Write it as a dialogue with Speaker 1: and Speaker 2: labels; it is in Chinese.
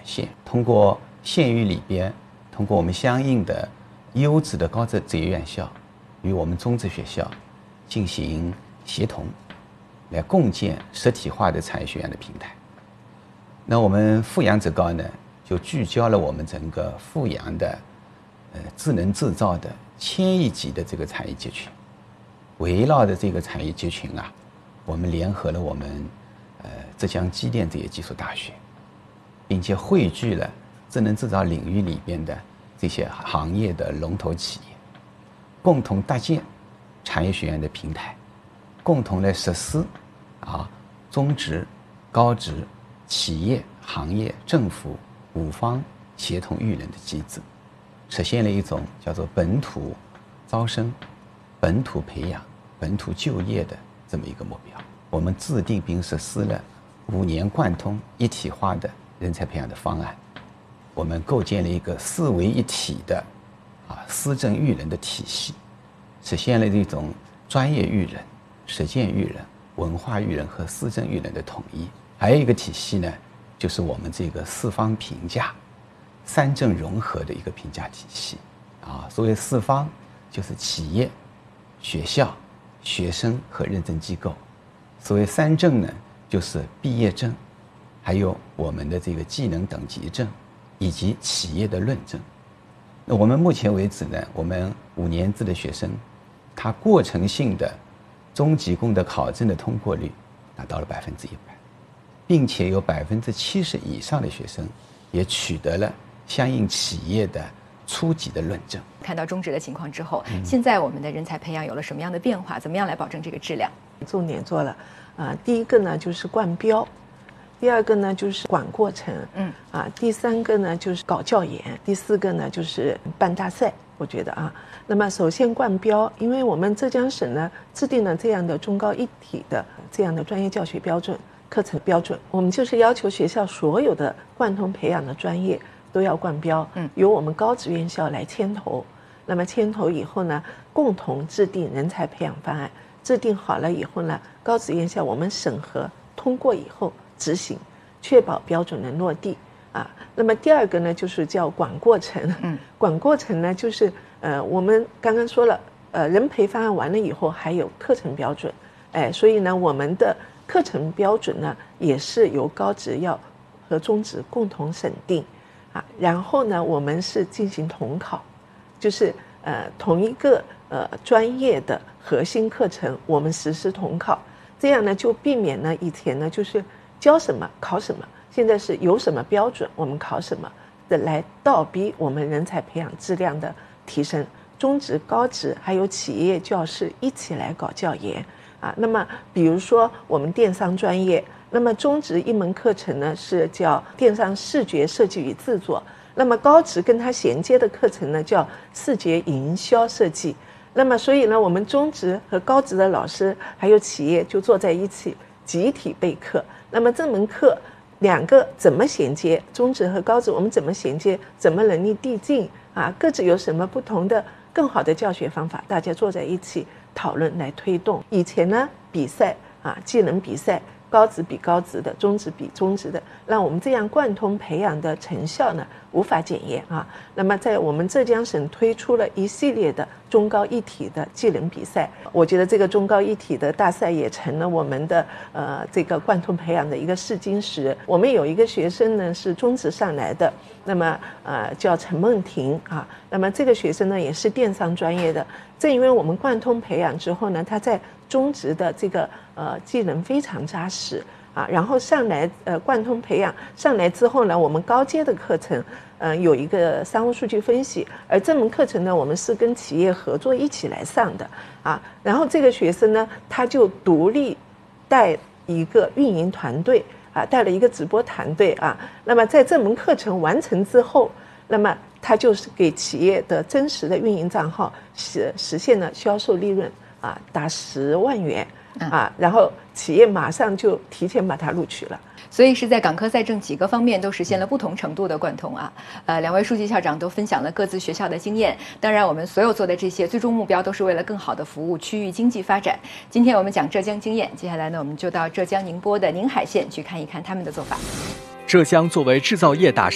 Speaker 1: 现。通过县域里边，通过我们相应的优质的高职业院校与我们中职学校进行协同，来共建实体化的产业学院的平台。那我们阜阳职高呢，就聚焦了我们整个阜阳的智能制造的1000亿级的这个产业集群，围绕着这个产业集群啊，我们联合了我们浙江机电职业技术大学，并且汇聚了智能制造领域里边的这些行业的龙头企业，共同搭建产业学院的平台，共同来实施中职、高职、企业、行业、政府5方协同育人的机制，实现了一种叫做本土招生、本土培养、本土就业的这么一个目标。我们制定并实施了5年贯通一体化的人才培养的方案，我们构建了一个4为一体的师政育人的体系，实现了这种专业育人、实践育人、文化育人和师政育人的统一。还有一个体系呢，就是我们这个4方评价、3政融合的一个评价体系所谓4方就是企业、学校、学生和认证机构。所谓3证呢，就是毕业证，还有我们的这个技能等级证，以及企业的论证。那我们目前为止呢，我们5年制的学生，他过程性的中级工的考证的通过率达到了100%，并且有70%以上的学生也取得了相应企业的初级的论证。
Speaker 2: 看到中职的情况之后，现在我们的人才培养有了什么样的变化？怎么样来保证这个质量？
Speaker 3: 重点做了第一个呢就是冠标，第二个呢就是管过程，第三个呢就是搞教研，第四个呢就是办大赛。我觉得那么首先冠标，因为我们浙江省呢制定了这样的中高一体的这样的专业教学标准、课程标准，我们就是要求学校所有的贯通培养的专业都要冠标，由我们高职院校来牵头。那么牵头以后呢，共同制定人才培养方案，制定好了以后呢，高职院校我们审核通过以后执行，确保标准能落地那么第二个呢，就是叫管过程。管过程呢，就是我们刚刚说了，人培方案完了以后还有课程标准，所以呢，我们的课程标准呢也是由高职要和中职共同审定然后呢，我们是进行统考，就是同一个专业的核心课程我们实施统考，这样呢就避免呢以前呢就是教什么考什么，现在是有什么标准我们考什么的，来倒逼我们人才培养质量的提升。中职、高职还有企业教师一起来搞教研那么比如说我们电商专业，那么中职一门课程呢是叫电商视觉设计与制作，那么高职跟它衔接的课程呢叫视觉营销设计。那么所以呢，我们中职和高职的老师还有企业就坐在一起集体备课。那么这门课2个怎么衔接，中职和高职我们怎么衔接，怎么能力递进各自有什么不同的更好的教学方法，大家坐在一起讨论来推动。以前呢比赛技能比赛，高职比高职的，中职比中职的，让我们这样贯通培养的成效呢无法检验那么在我们浙江省推出了一系列的中高一体的技能比赛，我觉得这个中高一体的大赛也成了我们的这个贯通培养的一个试金石。我们有一个学生呢是中职上来的，那么叫陈梦婷那么这个学生呢也是电商专业的，正因为我们贯通培养之后呢，他在中职的这个技能非常扎实然后上来贯通培养上来之后呢，我们高阶的课程有一个商务数据分析，而这门课程呢我们是跟企业合作一起来上的然后这个学生呢他就独立带一个运营团队带了一个直播团队那么在这门课程完成之后，那么他就是给企业的真实的运营账号实现了销售利润达10万元然后企业马上就提前把它录取了。
Speaker 2: 所以是在港科在政几个方面都实现了不同程度的贯通2位书记校长都分享了各自学校的经验。当然我们所有做的这些最终目标都是为了更好的服务区域经济发展。今天我们讲浙江经验，接下来呢我们就到浙江宁波的宁海县去看一看他们的做法。
Speaker 4: 浙江作为制造业大省